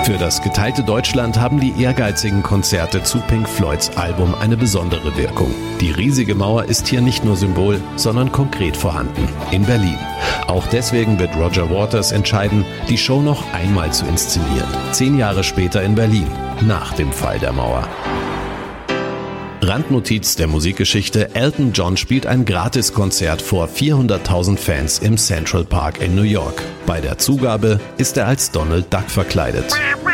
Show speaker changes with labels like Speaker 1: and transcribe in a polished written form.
Speaker 1: Für das geteilte Deutschland haben die ehrgeizigen Konzerte zu Pink Floyds Album eine besondere Wirkung. Die riesige Mauer ist hier nicht nur Symbol, sondern konkret vorhanden, in Berlin. Auch deswegen wird Roger Waters entscheiden, die Show noch einmal zu inszenieren. 10 Jahre später in Berlin, nach dem Fall der Mauer. Randnotiz der Musikgeschichte: Elton John spielt ein Gratiskonzert vor 400.000 Fans im Central Park in New York. Bei der Zugabe ist er als Donald Duck verkleidet.